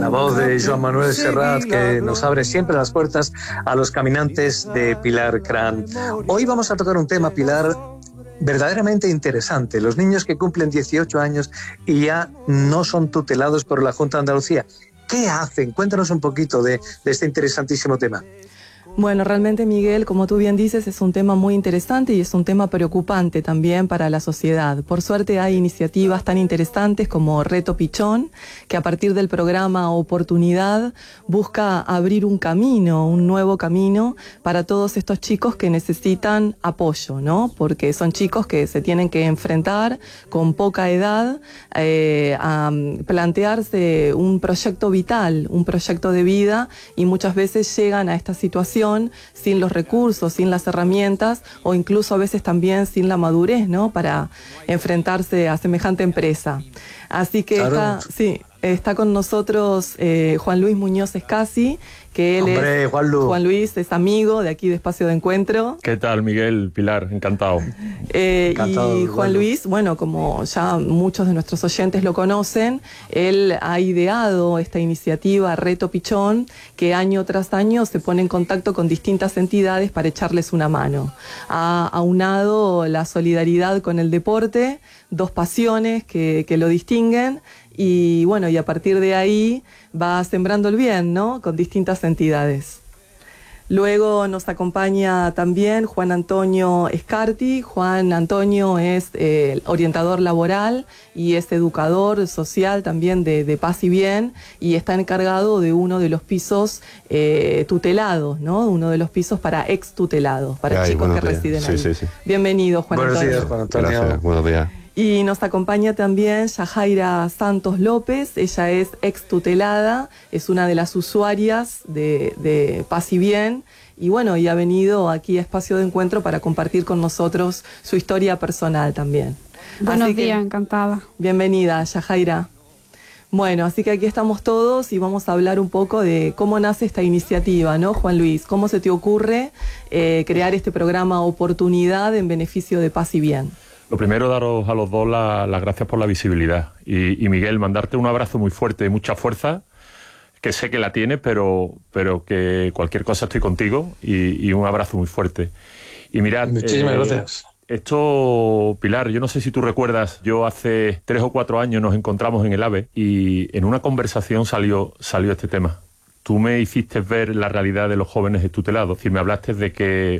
La voz de Joan Manuel Serrat, que nos abre siempre las puertas a los caminantes de Pilar Cran. Hoy vamos a tocar un tema, Pilar, verdaderamente interesante. Los niños que cumplen 18 años y ya no son tutelados por la Junta de Andalucía. ¿Qué hacen? Cuéntanos un poquito de este interesantísimo tema. Bueno, realmente, Miguel, como tú bien dices, es un tema muy interesante y es un tema preocupante también para la sociedad. Por suerte hay iniciativas tan interesantes como Reto Pichón, que a partir del programa Oportunidad busca abrir un camino, un nuevo camino para todos estos chicos que necesitan apoyo, ¿no? Porque son chicos que se tienen que enfrentar con poca edad a plantearse un proyecto vital, un proyecto de vida, y muchas veces llegan a esta situación sin los recursos, sin las herramientas o incluso a veces también sin la madurez, ¿no? Para enfrentarse a semejante empresa. Así que claro. Está con nosotros Juan Luis Muñoz Escasi, que él es Juan Luis, es amigo de aquí de Espacio de Encuentro. ¿Qué tal, Miguel, Pilar? Encantado. Y Juan Luis, bueno, como ya muchos de nuestros oyentes lo conocen, él ha ideado esta iniciativa Reto Pichón, que año tras año se pone en contacto con distintas entidades para echarles una mano. Ha aunado la solidaridad con el deporte, dos pasiones que lo distinguen. Y bueno, y a partir de ahí va sembrando el bien, ¿no? Con distintas entidades. Luego nos acompaña también Juan Antonio Escarti. Juan Antonio es orientador laboral y es educador social también de Paz y Bien, y está encargado de uno de los pisos tutelados, ¿no? Uno de los pisos para ex tutelados, para chicos que residen ahí. Sí. Bienvenido, Juan Antonio. Buenos días, Juan Antonio. Gracias, buenos días. Y nos acompaña también Yajaira Santos López. Ella es ex tutelada, es una de las usuarias de Paz y Bien, y bueno, y ha venido aquí a Espacio de Encuentro para compartir con nosotros su historia personal también. Buenos días, encantada. Bienvenida, Yajaira. Bueno, así que aquí estamos todos y vamos a hablar un poco de cómo nace esta iniciativa, ¿no, Juan Luis? ¿Cómo se te ocurre crear este programa Oportunidad en beneficio de Paz y Bien? Lo primero, daros a los dos las gracias por la visibilidad. Y Miguel, mandarte un abrazo muy fuerte, mucha fuerza, que sé que la tienes, pero que cualquier cosa estoy contigo, y un abrazo muy fuerte. Y mirad, muchísimas gracias. Esto, Pilar, yo no sé si tú recuerdas, yo hace 3 o 4 años nos encontramos en el AVE y en una conversación salió este tema. Tú me hiciste ver la realidad de los jóvenes tutelados, es decir, me hablaste de que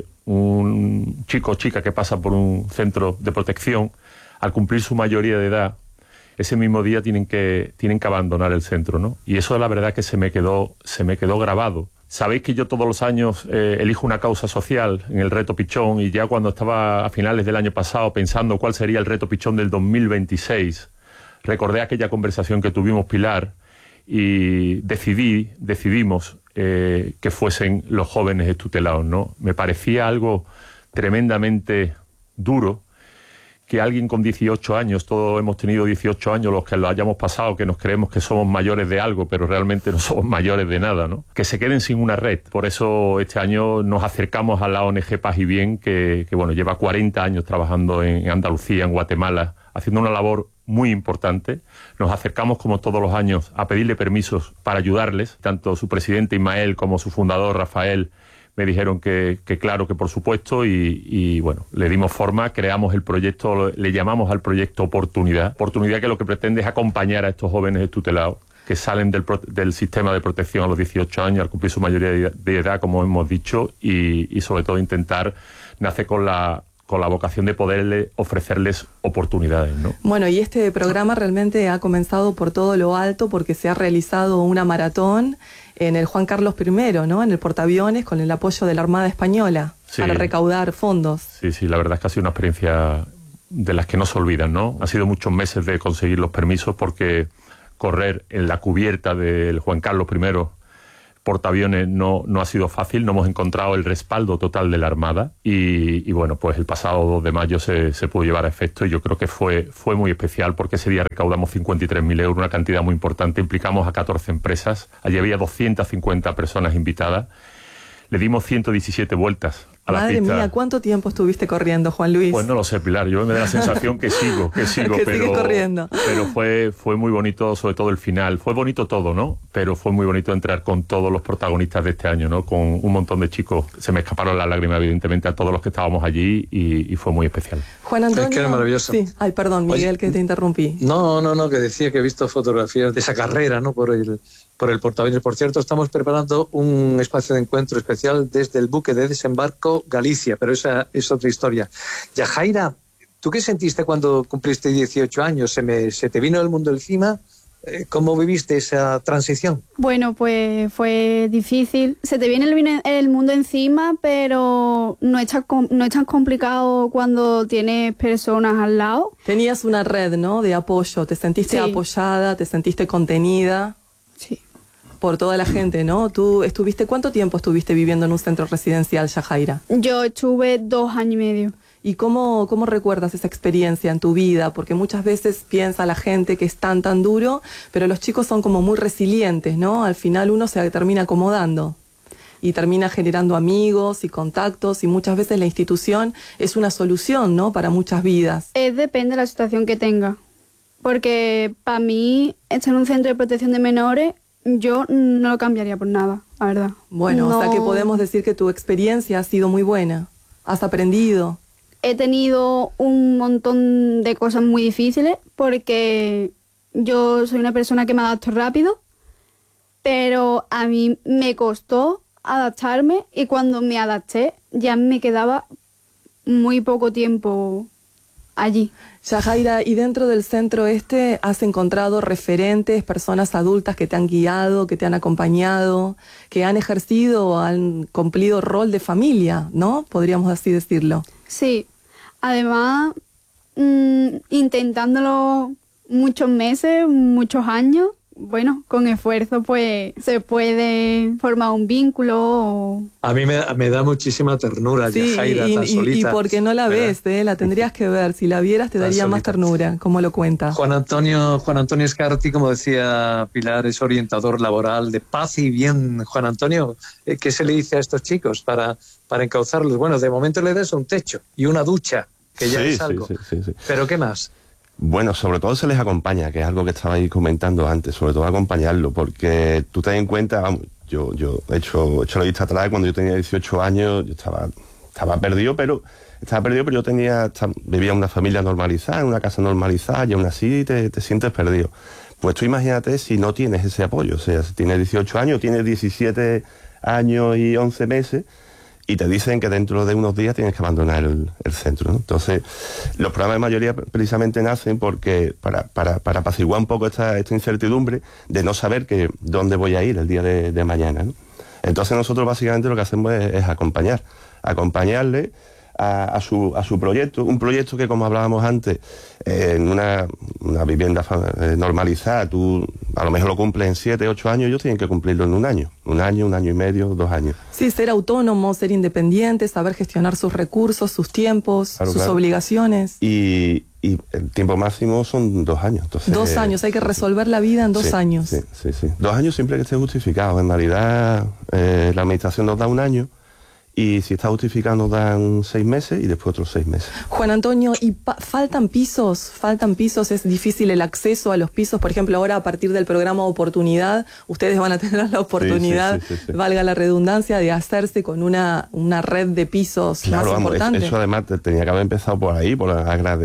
un chico o chica que pasa por un centro de protección, al cumplir su mayoría de edad, ese mismo día tienen que abandonar el centro, ¿no? Y eso la verdad que se me quedó grabado. Sabéis que yo todos los años elijo una causa social en el Reto Pichón, y ya cuando estaba a finales del año pasado pensando cuál sería el Reto Pichón del 2026, recordé aquella conversación que tuvimos, Pilar, y decidimos que fuesen los jóvenes tutelados, ¿no? Me parecía algo tremendamente duro que alguien con 18 años, todos hemos tenido 18 años, los que lo hayamos pasado, que nos creemos que somos mayores de algo, pero realmente no somos mayores de nada, ¿no? Que se queden sin una red. Por eso este año nos acercamos a la ONG Paz y Bien, que bueno, lleva 40 años trabajando en Andalucía, en Guatemala, haciendo una labor muy importante. Nos acercamos, como todos los años, a pedirle permisos para ayudarles. Tanto su presidente Ismael como su fundador Rafael me dijeron que claro, que por supuesto, y bueno, le dimos forma, creamos el proyecto, le llamamos al proyecto Oportunidad. Oportunidad, que lo que pretende es acompañar a estos jóvenes tutelados que salen del sistema de protección a los 18 años, al cumplir su mayoría de edad, como hemos dicho, y sobre todo intentar, nace con la vocación de poder ofrecerles oportunidades, ¿no? Bueno, y este programa realmente ha comenzado por todo lo alto, porque se ha realizado una maratón en el Juan Carlos I, ¿no? En el portaaviones, con el apoyo de la Armada Española, sí, para recaudar fondos. Sí, la verdad es que ha sido una experiencia de las que no se olvidan, ¿no? Ha sido muchos meses de conseguir los permisos, porque correr en la cubierta del Juan Carlos I portaaviones no ha sido fácil. No hemos encontrado el respaldo total de la Armada y bueno, pues el pasado 2 de mayo se pudo llevar a efecto, y yo creo que fue muy especial, porque ese día recaudamos 53.000 euros, una cantidad muy importante. Implicamos a 14 empresas, allí había 250 personas invitadas, le dimos 117 vueltas a la pista. Madre mía, ¿cuánto tiempo estuviste corriendo, Juan Luis? Pues no lo sé, Pilar, yo me da la sensación que sigo, que pero sigues corriendo. Pero fue muy bonito, sobre todo el final. Fue bonito todo, ¿no? pero fue muy bonito entrar con todos los protagonistas de este año, ¿no? Con un montón de chicos. Se me escaparon las lágrimas, evidentemente, a todos los que estábamos allí y fue muy especial. Juan Antonio. Es que era maravilloso. Sí. Ay, perdón, Miguel, que te interrumpí. No, que decía que he visto fotografías de esa carrera, ¿no? Por el portaaviones. Por cierto, estamos preparando un espacio de encuentro especial desde el buque de desembarco Galicia, pero esa es otra historia. Yajaira, ¿tú qué sentiste cuando cumpliste 18 años? ¿Se te vino el mundo encima? ¿Cómo viviste esa transición? Bueno, pues fue difícil. Se te viene el mundo encima, pero no es tan complicado cuando tienes personas al lado. Tenías una red, ¿no?, de apoyo. Te sentiste apoyada, te sentiste contenida. Sí. Por toda la gente, ¿no? ¿Cuánto tiempo estuviste viviendo en un centro residencial, Yajaira? Yo estuve 2 años y medio. ¿Y cómo recuerdas esa experiencia en tu vida? Porque muchas veces piensa la gente que es tan duro, pero los chicos son como muy resilientes, ¿no? Al final uno se termina acomodando y termina generando amigos y contactos, y muchas veces la institución es una solución, ¿no?, para muchas vidas. Depende de la situación que tenga. Porque para mí, estar en un centro de protección de menores, yo no lo cambiaría por nada, la verdad. Bueno, no. O sea que podemos decir que tu experiencia ha sido muy buena. Has aprendido. He tenido un montón de cosas muy difíciles porque yo soy una persona que me adapto rápido, pero a mí me costó adaptarme, y cuando me adapté ya me quedaba muy poco tiempo allí. Yajaira, ¿y dentro del centro has encontrado referentes, personas adultas que te han guiado, que te han acompañado, que han ejercido o han cumplido rol de familia, ¿no? Podríamos así decirlo. Sí, además, intentándolo muchos meses, muchos años, bueno, con esfuerzo pues se puede formar un vínculo. A mí me da muchísima ternura, sí, Yajaira, tan solita. Y porque no la ves, la tendrías que ver. Si la vieras te daría más ternura, como lo cuenta. Juan Antonio Escarti, como decía Pilar, es orientador laboral de paz y bien. Juan Antonio, ¿qué se le dice a estos chicos para encauzarlos? Bueno, de momento le das un techo y una ducha, que ya es algo. Sí. ¿Pero qué más? Bueno, sobre todo se les acompaña, que es algo que estabais comentando antes, sobre todo acompañarlo, porque tú te das en cuenta, vamos, yo he hecho la vista atrás. Cuando yo tenía 18 años, yo estaba perdido, pero yo vivía en una familia normalizada, en una casa normalizada, y aún así te sientes perdido. Pues tú imagínate si no tienes ese apoyo, o sea, si tienes 18 años, tienes 17 años y 11 meses, y te dicen que dentro de unos días tienes que abandonar el centro, ¿no? Entonces, los programas de mayoría precisamente nacen porque para apaciguar un poco esta incertidumbre de no saber dónde voy a ir el día de mañana, ¿no? Entonces nosotros básicamente lo que hacemos es acompañarle a su proyecto, un proyecto que, como hablábamos antes, en una vivienda normalizada, tú a lo mejor lo cumples en 7, 8 años, ellos tienen que cumplirlo en un año y medio, 2 años. Sí, ser autónomo, ser independiente, saber gestionar sus recursos, sus tiempos, sus obligaciones. Y el tiempo máximo son 2 años. Entonces, 2 años, hay que resolver la vida en 2 años. Sí. 2 años siempre que esté justificado. En realidad, la administración nos da 1 año, y si está justificado nos dan 6 meses y después otros 6 meses. Juan Antonio, ¿y faltan pisos? ¿Es difícil el acceso a los pisos? Por ejemplo, ahora a partir del programa Oportunidad, ustedes van a tener la oportunidad, sí. valga la redundancia, de hacerse con una red de pisos más importante. Eso además tenía que haber empezado por ahí, por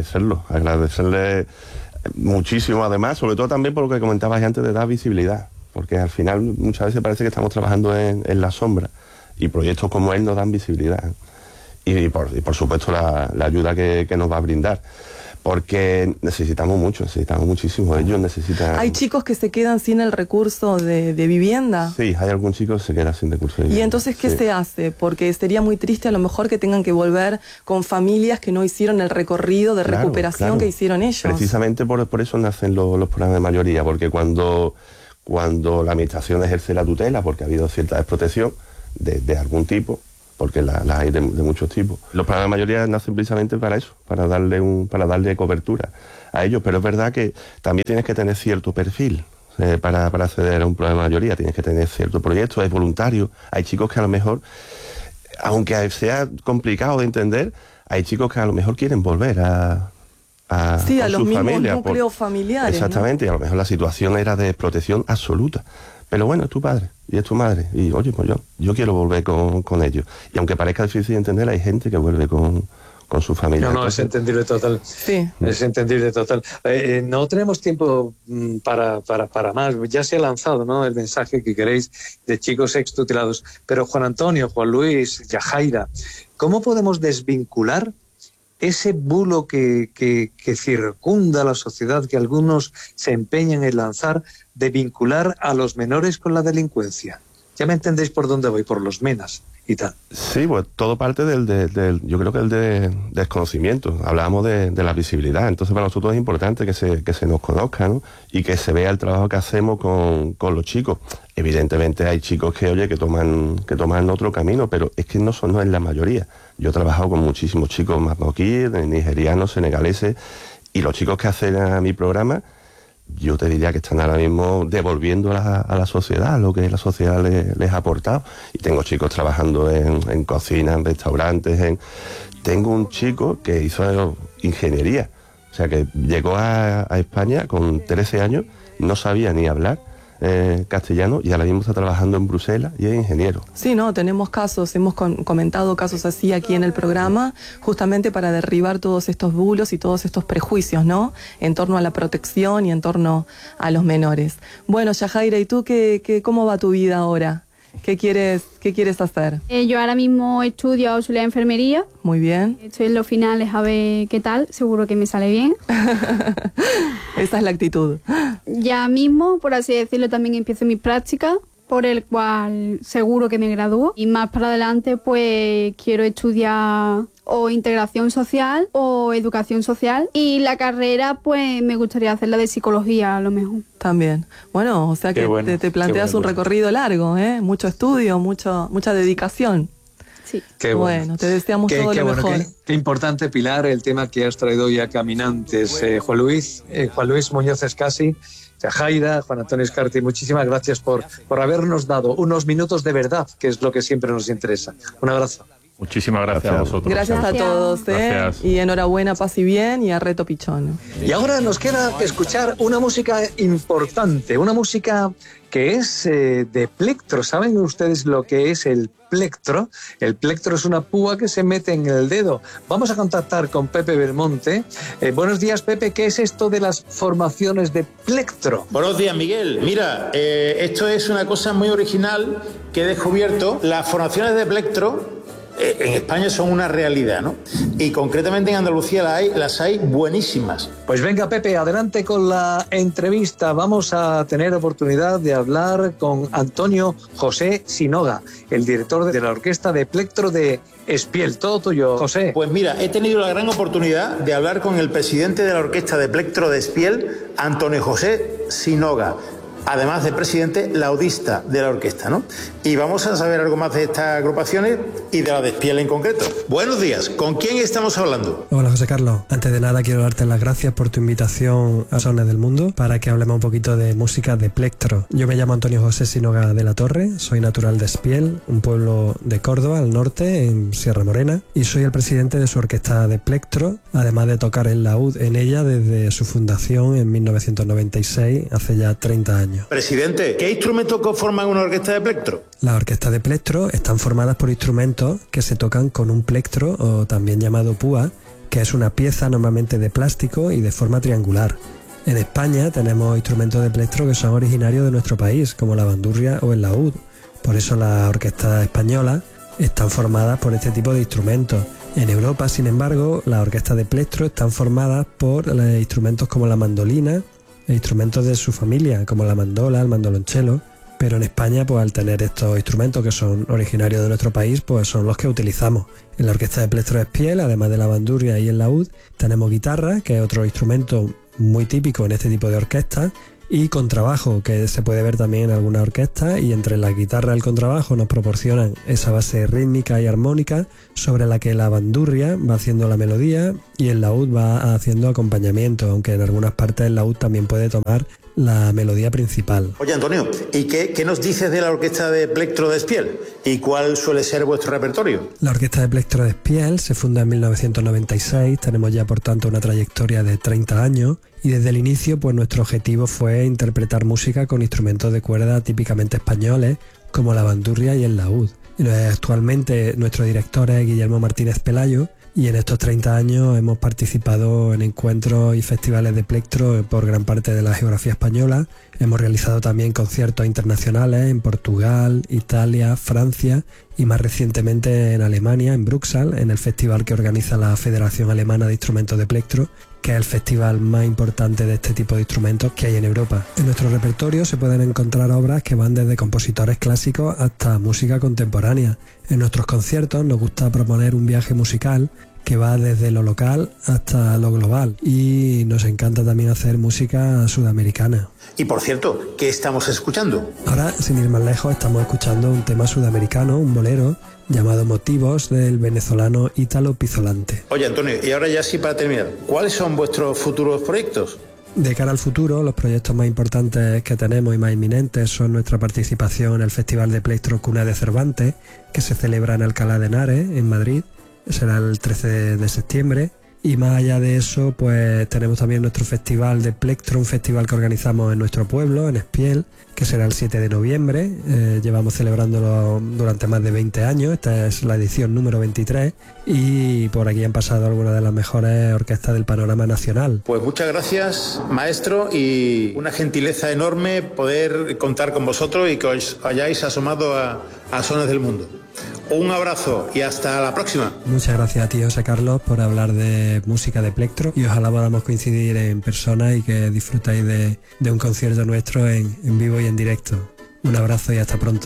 agradecerle muchísimo, además, sobre todo también por lo que comentabas antes de dar visibilidad, porque al final muchas veces parece que estamos trabajando en la sombra, y proyectos como él nos dan visibilidad, y por supuesto la ayuda que nos va a brindar, porque necesitamos muchísimo. Ellos necesitan... ¿Hay chicos que se quedan sin el recurso de vivienda? Sí, hay algún chico que se queda sin recurso de vivienda. ¿Y entonces qué se hace? Porque sería muy triste a lo mejor que tengan que volver con familias que no hicieron el recorrido de recuperación que hicieron ellos. Precisamente por eso nacen los programas de mayoría, porque cuando la administración ejerce la tutela, porque ha habido cierta desprotección de algún tipo, porque las hay de muchos tipos. Los programas de mayoría nacen precisamente para eso, para darle cobertura a ellos, pero es verdad que también tienes que tener cierto perfil para acceder a un programa de mayoría, tienes que tener cierto proyecto, es voluntario. Hay chicos que a lo mejor, aunque sea complicado de entender, hay chicos que a lo mejor quieren volver a los mismos núcleos familiares. Exactamente, ¿no? Y a lo mejor la situación era de desprotección absoluta. Pero bueno, es tu padre y es tu madre. Y oye, pues yo quiero volver con ellos. Y aunque parezca difícil de entender, hay gente que vuelve con su familia. No, es entendible total. Sí. Es entendible total. No tenemos tiempo para más. Ya se ha lanzado, ¿no?, el mensaje que queréis de chicos extutelados. Pero Juan Antonio, Juan Luis, Yajaira, ¿cómo podemos desvincular ese bulo que circunda la sociedad, que algunos se empeñan en lanzar, de vincular a los menores con la delincuencia? Ya me entendéis por dónde voy, por los menas y tal. Sí, pues todo parte yo creo que el de desconocimiento. Hablábamos de la visibilidad. Entonces para nosotros es importante que se nos conozca, ¿no?, y que se vea el trabajo que hacemos con los chicos. Evidentemente hay chicos que toman otro camino, pero es que no es la mayoría. Yo he trabajado con muchísimos chicos marroquíes, nigerianos, senegaleses, y los chicos que hacen a mi programa, yo te diría que están ahora mismo devolviendo a la sociedad lo que la sociedad les ha aportado. Y tengo chicos trabajando en cocina, en restaurantes. Tengo un chico que hizo ingeniería, o sea, que llegó a España con 13 años, no sabía ni hablar castellano, y ahora mismo está trabajando en Bruselas y es ingeniero. Sí, no, tenemos casos, hemos comentado casos así aquí en el programa, justamente para derribar todos estos bulos y todos estos prejuicios, ¿no?, en torno a la protección y en torno a los menores. Bueno, Yajaira, ¿y tú cómo va tu vida ahora? ¿Qué quieres hacer? Yo ahora mismo estudio auxiliar de enfermería. Muy bien. Estoy en los finales a ver qué tal, seguro que me sale bien. Esa es la actitud. Ya mismo, por así decirlo, también empiezo mis prácticas, por el cual seguro que me gradúo. Y más para adelante, pues quiero estudiar o integración social o educación social. Y la carrera, pues me gustaría hacerla de psicología a lo mejor. También. Bueno, o sea que bueno, te planteas un recorrido largo, ¿eh? Mucho estudio, mucha dedicación. Sí. Qué bueno, te deseamos todo lo mejor. Qué importante, Pilar, el tema que has traído hoy a Caminantes. Juan Luis Muñoz Escasi, Yajaira, Juan Antonio Escarti, muchísimas gracias por habernos dado unos minutos de verdad, que es lo que siempre nos interesa. Un abrazo. Muchísimas gracias a vosotros. Gracias a todos. Gracias. Y enhorabuena, paz y bien, y a Reto Pichón. Y ahora nos queda escuchar una música importante, una música que es de plectro. ¿Saben ustedes lo que es el plectro? El plectro es una púa que se mete en el dedo. Vamos a contactar con Pepe Belmonte. Buenos días, Pepe. ¿Qué es esto de las formaciones de plectro? Buenos días, Miguel. Mira, esto es una cosa muy original que he descubierto. Las formaciones de plectro en España son una realidad, ¿no? Y concretamente en Andalucía las hay buenísimas. Pues venga, Pepe, adelante con la entrevista. Vamos a tener oportunidad de hablar con Antonio José Sinoga, el director de la Orquesta de Plectro de Espiel. Todo tuyo, José. Pues mira, he tenido la gran oportunidad de hablar con el presidente de la Orquesta de Plectro de Espiel, Antonio José Sinoga. Además de presidente laudista de la orquesta, ¿no? Y vamos a saber algo más de estas agrupaciones y de la de Espiel en concreto. Buenos días, ¿con quién estamos hablando? Hola, José Carlos. Antes de nada quiero darte las gracias por tu invitación a Sones del Mundo para que hablemos un poquito de música de plectro. Yo me llamo Antonio José Sinoga de la Torre, soy natural de Espiel, un pueblo de Córdoba, al norte, en Sierra Morena, y soy el presidente de su orquesta de plectro, además de tocar el laúd en ella desde su fundación en 1996, hace ya 30 años. Presidente, ¿qué instrumentos conforman una orquesta de plectro? Las orquestas de plectro están formadas por instrumentos que se tocan con un plectro, o también llamado púa, que es una pieza normalmente de plástico y de forma triangular. En España tenemos instrumentos de plectro que son originarios de nuestro país, como la bandurria o el laúd. Por eso las orquestas españolas están formadas por este tipo de instrumentos. En Europa, sin embargo, las orquestas de plectro están formadas por instrumentos como la mandolina, e instrumentos de su familia, como la mandola, el mandolonchelo, pero en España, pues al tener estos instrumentos que son originarios de nuestro país, pues son los que utilizamos. En la orquesta de plectro de Espiel, además de la bandurria y el laúd, tenemos guitarra, que es otro instrumento muy típico en este tipo de orquestas, y contrabajo, que se puede ver también en algunas orquestas, y entre la guitarra y el contrabajo nos proporcionan esa base rítmica y armónica sobre la que la bandurria va haciendo la melodía y el laúd va haciendo acompañamiento, aunque en algunas partes el laúd también puede tomar la melodía principal. Oye, Antonio, ¿y qué nos dices de la orquesta de Plectro de Espiel? ¿Y cuál suele ser vuestro repertorio? La orquesta de Plectro de Espiel se funda en 1996, tenemos ya por tanto una trayectoria de 30 años y desde el inicio pues nuestro objetivo fue interpretar música con instrumentos de cuerda típicamente españoles como la bandurria y el laúd. Actualmente nuestro director es Guillermo Martínez Pelayo y en estos 30 años hemos participado en encuentros y festivales de plectro por gran parte de la geografía española. Hemos realizado también conciertos internacionales en Portugal, Italia, Francia y más recientemente en Alemania, en Bruxelles, en el festival que organiza la Federación Alemana de Instrumentos de Plectro, que es el festival más importante de este tipo de instrumentos que hay en Europa. En nuestro repertorio se pueden encontrar obras que van desde compositores clásicos hasta música contemporánea. En nuestros conciertos nos gusta proponer un viaje musical que va desde lo local hasta lo global y nos encanta también hacer música sudamericana. Y por cierto, ¿qué estamos escuchando? Ahora, sin ir más lejos, estamos escuchando un tema sudamericano, un bolero, llamado Motivos, del venezolano Ítalo Pizzolante. Oye, Antonio, y ahora ya sí para terminar, ¿cuáles son vuestros futuros proyectos? De cara al futuro, los proyectos más importantes que tenemos y más inminentes son nuestra participación en el Festival de Plectro Cuna de Cervantes, que se celebra en Alcalá de Henares, en Madrid. Será el 13 de septiembre. Y más allá de eso, pues tenemos también nuestro festival de Plectro, un festival que organizamos en nuestro pueblo, en Espiel, que será el 7 de noviembre. Llevamos celebrándolo durante más de 20 años, esta es la edición número 23 y por aquí han pasado algunas de las mejores orquestas del panorama nacional. Pues muchas gracias, maestro, y una gentileza enorme poder contar con vosotros y que os hayáis asomado a Sones del Mundo. Un abrazo y hasta la próxima. Muchas gracias a ti, José Carlos, por hablar de música de plectro y ojalá podamos coincidir en persona y que disfrutáis de un concierto nuestro en vivo y en directo. Un abrazo y hasta pronto.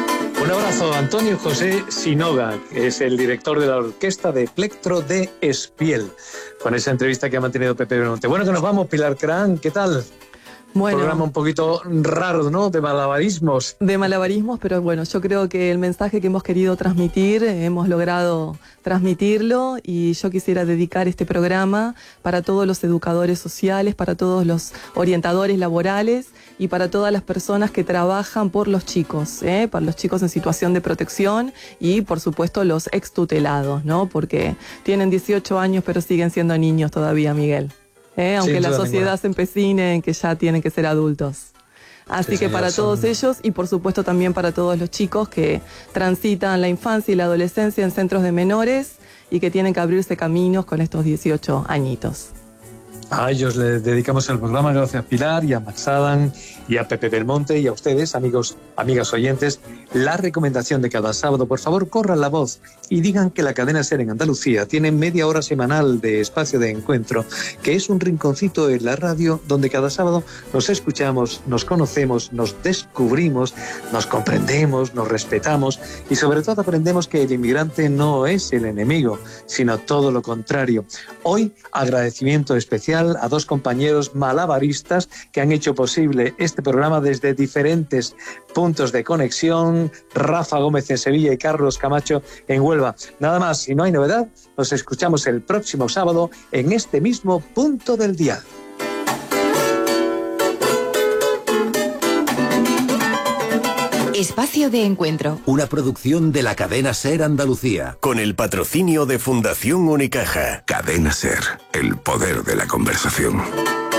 Un abrazo a Antonio José Sinoga, que es el director de la orquesta de Plectro de Espiel, con esa entrevista que ha mantenido Pepe Belmonte. Bueno, que nos vamos, Pilar Crán, ¿qué tal? Bueno, programa un poquito raro, ¿no? De malabarismos. De malabarismos, pero bueno, yo creo que el mensaje que hemos querido transmitir, hemos logrado transmitirlo y yo quisiera dedicar este programa para todos los educadores sociales, para todos los orientadores laborales y para todas las personas que trabajan por los chicos, para los chicos en situación de protección y por supuesto los extutelados, ¿no? Porque tienen 18 años pero siguen siendo niños todavía, Miguel. Aunque la sociedad se empecine en que ya tienen que ser adultos. Así que para todos ellos y por supuesto también para todos los chicos que transitan la infancia y la adolescencia en centros de menores y que tienen que abrirse caminos con estos 18 añitos. A ellos les dedicamos el programa, gracias Pilar y a Max Adam y a Pepe Belmonte y a ustedes, amigos, amigas oyentes, la recomendación de cada sábado. Por favor, corran la voz y digan que la cadena SER en Andalucía tiene media hora semanal de espacio de encuentro, que es un rinconcito en la radio donde cada sábado nos escuchamos, nos conocemos, nos descubrimos, nos comprendemos, nos respetamos y sobre todo aprendemos que el inmigrante no es el enemigo, sino todo lo contrario. Hoy, agradecimiento especial a dos compañeros malabaristas que han hecho posible este programa desde diferentes puntos de conexión, Rafa Gómez en Sevilla y Carlos Camacho en Huelva. Nada más, si no hay novedad, nos escuchamos el próximo sábado en este mismo punto del dial. Espacio de Encuentro. Una producción de la cadena SER Andalucía. Con el patrocinio de Fundación Unicaja. Cadena SER, el poder de la conversación.